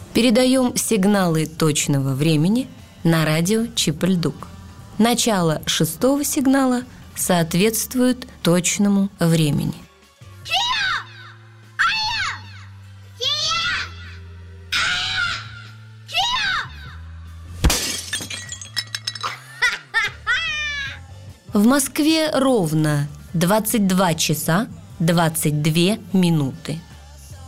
Передаем сигналы точного времени на радио Чип-Ль-Дук. Начало 6-го сигнала соответствует точному времени. В Москве ровно 22 часа 22 минуты.